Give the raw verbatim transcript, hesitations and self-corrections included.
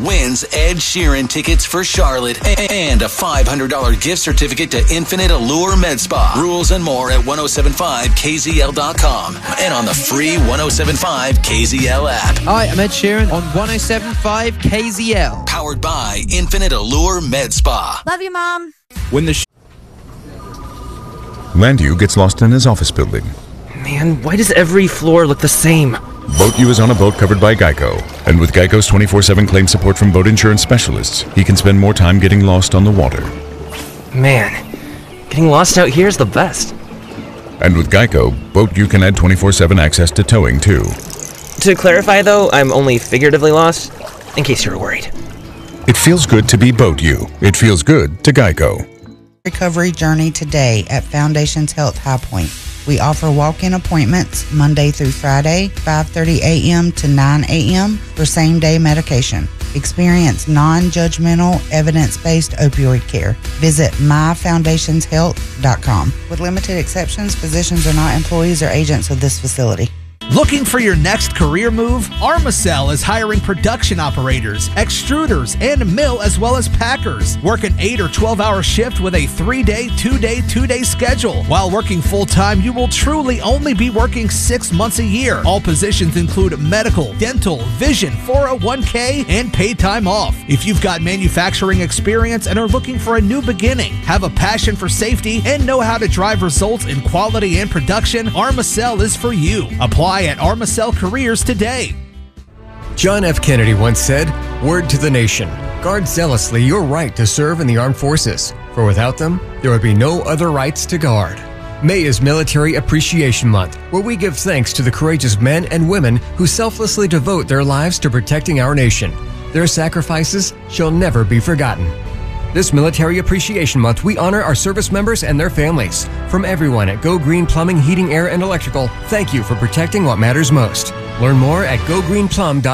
wins Ed Sheeran tickets for Charlotte and a five hundred dollars gift certificate to Infinite Allure Med Spa. Rules and more at ten seventy-five K Z L dot com and on the free ten seventy-five K Z L app. Hi, I'm Ed Sheeran on ten seventy-five K Z L. Powered by Infinite Allure Med Spa. Love you, Mom. When the sh- Landu gets lost in his office building. Man, why does every floor look the same? Boat U is on a boat covered by Geico. And with Geico's twenty-four seven claim support from boat insurance specialists, he can spend more time getting lost on the water. Man, getting lost out here is the best. And with Geico, Boat U can add twenty-four seven access to towing, too. To clarify, though, I'm only figuratively lost, in case you were worried. It feels good to be Boat U. It feels good to Geico. Recovery journey today at Foundations Health High Point. We offer walk-in appointments Monday through Friday, five thirty a.m. to nine a.m. for same-day medication. Experience non-judgmental, evidence-based opioid care. Visit my foundations health dot com. With limited exceptions, physicians are not employees or agents of this facility. Looking for your next career move? Armacell is hiring production operators, extruders, and mill as well as packers. Work an eight or twelve hour shift with a three-day, two-day, two-day schedule. While working full-time, you will truly only be working six months a year. All positions include medical, dental, vision, four oh one k, and paid time off. If you've got manufacturing experience and are looking for a new beginning, have a passion for safety, and know how to drive results in quality and production, Armacell is for you. Apply at Armacell Careers today. John F. Kennedy once said, "Word to the nation, guard zealously your right to serve in the armed forces, for without them, there would be no other rights to guard." May is Military Appreciation Month, where we give thanks to the courageous men and women who selflessly devote their lives to protecting our nation. Their sacrifices shall never be forgotten. This Military Appreciation Month, we honor our service members and their families. From everyone at Go Green Plumbing, Heating, Air, and Electrical, thank you for protecting what matters most. Learn more at go green plum dot com.